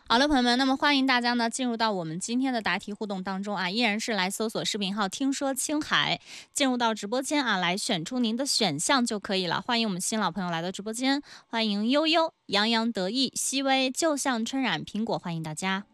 好了，朋友们，那么欢迎大家呢进入到我们今天的答题互动当中啊，依然是来搜索视频号听说青海，进入到直播间啊，来选出您的选项就可以了。欢迎我们新老朋友来到直播间，欢迎悠悠、洋洋得意、熹微，就像春染苹果，欢迎大家。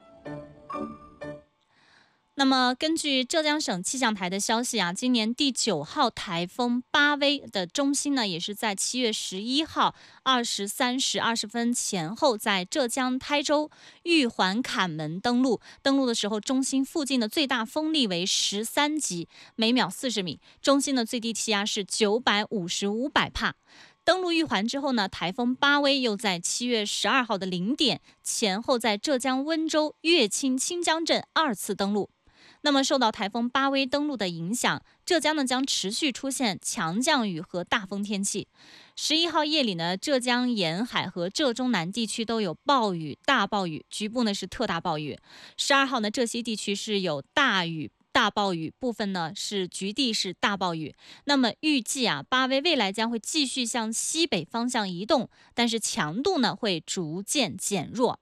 那么，根据浙江省气象台的消息啊，今年第9号台风巴威的中心呢，也是在7月11号23时20分前后，在浙江台州玉环坎门登陆。登陆的时候，中心附近的最大风力为13级，每秒40米，中心的最低气压是955百帕。登陆玉环之后呢，台风巴威又在7月12号的0点前后，在浙江温州乐清清江镇2次登陆。那么受到台风巴威登陆的影响，浙江呢将持续出现强降雨和大风天气。11号夜里呢，浙江沿海和浙中南地区都有暴雨、大暴雨，局部呢是特大暴雨。12号呢，浙西地区是有大雨、大暴雨，部分呢是局地是大暴雨。那么预计啊，巴威未来将会继续向西北方向移动，但是强度呢会逐渐减弱。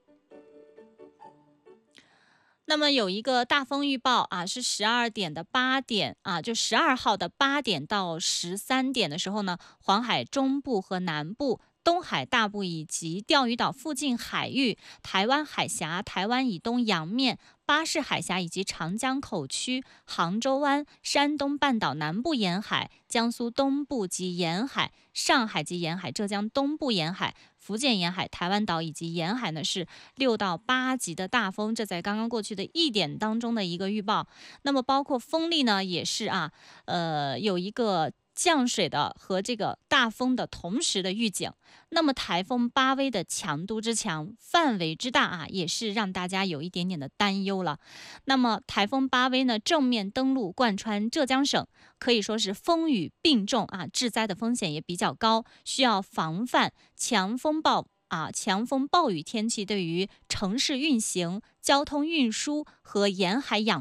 那么有一个大风预报啊，是12点的8点啊，就12号的8点到13点的时候呢，黄海中部和南部、东海大部以及钓鱼岛附近海域、台湾海峡、台湾以东洋面、巴士海峡以及长江口区、杭州湾、山东半岛南部沿海、江苏东部及沿海、上海及沿海、浙江东部沿海、福建沿海、台湾岛以及沿海呢是6到8级的大风，这在刚刚过去的1点当中的一个预报。那么包括风力呢，也是有一个降水的和这个大风的同时的预警。那么台风巴威的强度之强、范围之大啊，也是让大家有一点点的担忧了。那么台风巴威呢正面登陆贯穿浙江省，可以说是风雨并重啊，致灾的风险也比较高，需要防范强风暴雨天气对于城市运行、交通运输和沿海养